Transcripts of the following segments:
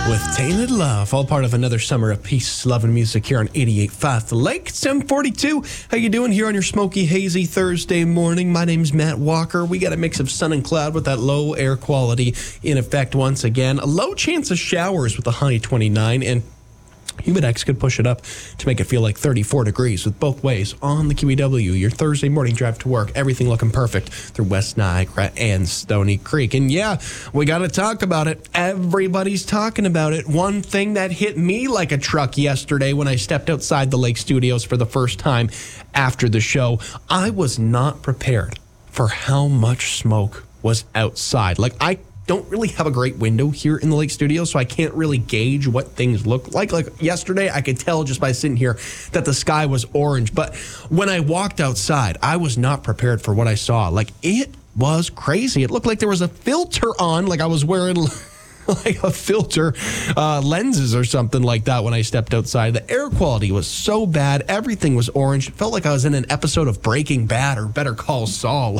with Tainted Love, all part of another summer of peace, love, and music here on 88.5 The Lake. 742. How you doing here on your smoky, hazy Thursday morning? My name's Matt Walker. We got a mix of sun and cloud with that low air quality in effect once again. A low chance of showers with a high 29, and Humidex could push it up to make it feel like 34 degrees with both ways on the QEW. Your Thursday morning drive to work, everything looking perfect through West Niagara and Stony Creek. And yeah, we got to talk about it. Everybody's talking about it. One thing that hit me like a truck yesterday when I stepped outside the Lake Studios for the first time after the show, I was not prepared for how much smoke was outside. Like, I don't really have a great window here in the Lake Studio, so I can't really gauge what things look like. Like yesterday, I could tell just by sitting here that the sky was orange. But when I walked outside, I was not prepared for what I saw. Like, it was crazy. It looked like there was a filter on, like I was wearing like a filter lenses or something like that when I stepped outside. The air quality was so bad. Everything was orange. It felt like I was in an episode of Breaking Bad or Better Call Saul.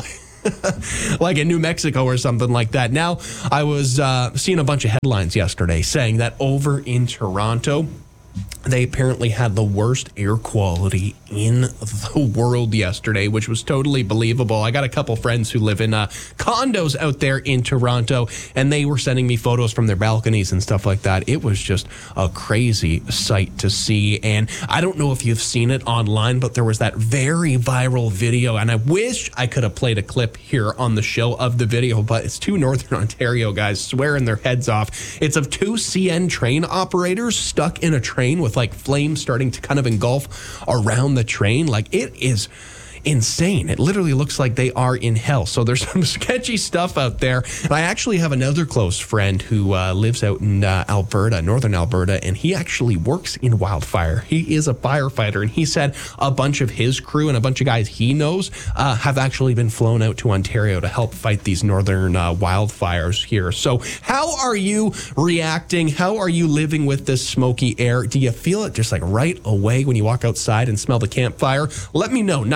Like in New Mexico or something like that. Now, I was seeing a bunch of headlines yesterday saying that over in Toronto, they apparently had the worst air quality in the world yesterday, which was totally believable. I got a couple friends who live in condos out there in Toronto, and they were sending me photos from their balconies and stuff like that. It was just a crazy sight to see. And I don't know if you've seen it online, but there was that very viral video, and I wish I could have played a clip here on the show of the video, but it's two Northern Ontario guys swearing their heads off. It's of two CN train operators stuck in a train with like flames starting to kind of engulf around the train. Like, it is insane. It literally looks like they are in hell. So there's some sketchy stuff out there. And I actually have another close friend who lives out in Alberta, northern Alberta, and he actually works in wildfire. He is a firefighter, and he said a bunch of his crew and a bunch of guys he knows have actually been flown out to Ontario to help fight these northern wildfires here. So how are you reacting? How are you living with this smoky air? Do you feel it just like right away when you walk outside and smell the campfire? Let me know.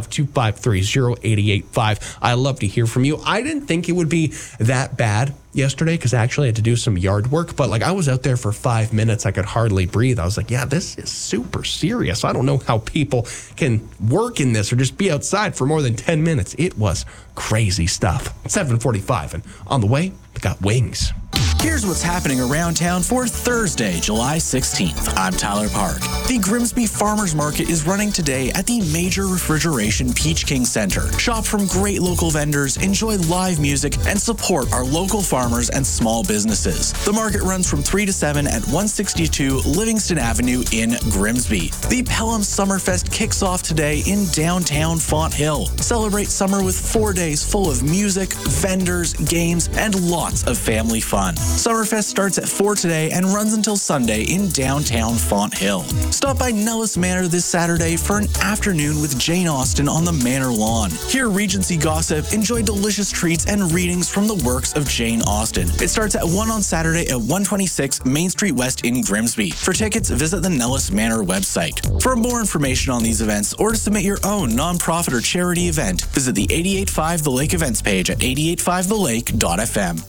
905-253-0885. I love to hear from you. I didn't think it would be that bad yesterday because I actually had to do some yard work, but like I was out there for 5 minutes. I could hardly breathe. I was like, yeah, this is super serious. I don't know how people can work in this or just be outside for more than 10 minutes. It was crazy stuff. 7:45, and on the way, we got Wings. Here's what's happening around town for Thursday, July 16th. I'm Tyler Park. The Grimsby Farmers Market is running today at the Major Refrigeration Peach King Center. Shop from great local vendors, enjoy live music, and support our local farmers and small businesses. The market runs from 3 to 7 at 162 Livingston Avenue in Grimsby. The Pelham Summerfest kicks off today in downtown Fonthill. Celebrate summer with 4 days full of music, vendors, games, and lots of family fun. Summerfest starts at 4 today and runs until Sunday in downtown Fonthill. Stop by Nellis Manor this Saturday for an afternoon with Jane Austen on the Manor lawn. Hear Regency gossip, enjoy delicious treats and readings from the works of Jane Austen. It starts at 1 on Saturday at 126 Main Street West in Grimsby. For tickets, visit the Nellis Manor website. For more information on these events or to submit your own nonprofit or charity event, visit the 88.5 The Lake events page at 88.5thelake.fm.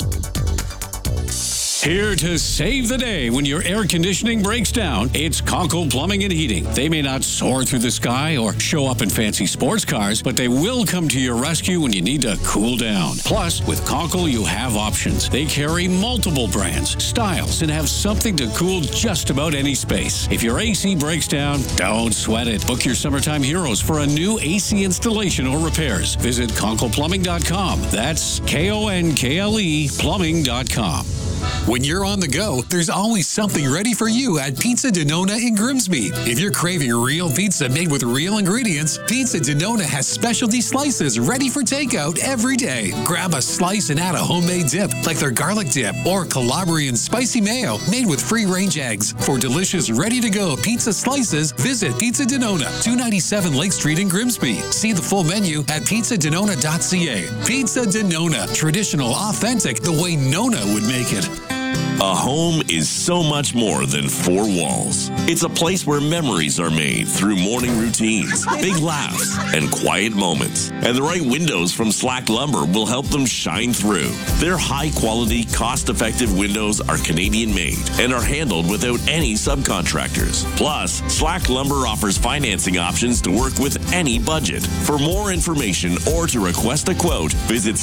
Here to save the day when your air conditioning breaks down, it's Conkle Plumbing and Heating. They may not soar through the sky or show up in fancy sports cars, but they will come to your rescue when you need to cool down. Plus, with Conkle, you have options. They carry multiple brands, styles, and have something to cool just about any space. If your AC breaks down, don't sweat it. Book your summertime heroes for a new AC installation or repairs. Visit ConklePlumbing.com. That's KONKLE Plumbing.com. When you're on the go, there's always something ready for you at Pizza Denona in Grimsby. If you're craving real pizza made with real ingredients, Pizza Denona has specialty slices ready for takeout every day. Grab a slice and add a homemade dip, like their garlic dip or Calabrian spicy mayo made with free-range eggs. For delicious, ready-to-go pizza slices, visit Pizza Denona, 297 Lake Street in Grimsby. See the full menu at pizzadenona.ca. Pizza Denona, traditional, authentic, the way Nona would make it. A home is so much more than four walls. It's a place where memories are made through morning routines, big laughs, and quiet moments. And the right windows from Slack Lumber will help them shine through. Their high-quality, cost-effective windows are Canadian-made and are handled without any subcontractors. Plus, Slack Lumber offers financing options to work with any budget. For more information or to request a quote, visit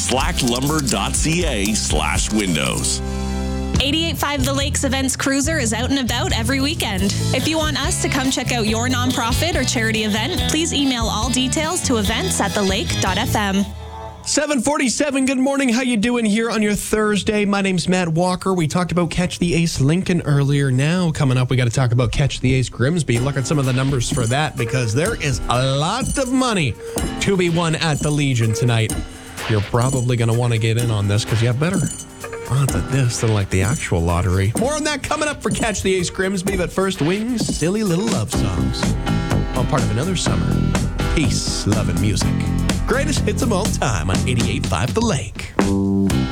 slacklumber.ca/windows. 88.5 The Lakes Events Cruiser is out and about every weekend. If you want us to come check out your nonprofit or charity event, please email all details to events@thelake.fm. 747, good morning. How you doing here on your Thursday? My name's Matt Walker. We talked about Catch the Ace Lincoln earlier. Now, coming up, we got to talk about Catch the Ace Grimsby. Look at some of the numbers for that because there is a lot of money to be won at the Legion tonight. You're probably going to want to get in on this because you have better odds at this than like the actual lottery. More on that coming up for Catch the Ace Grimsby, but first, Wings, Silly Little Love Songs. All part of another summer. Peace, love, and music. Greatest hits of all time on 88.5 The Lake.